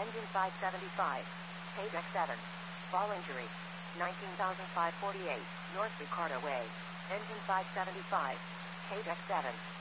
Engine 575. Page X7. Fall injury. 19,548. North Ricardo Way. Engine 575. Page X7.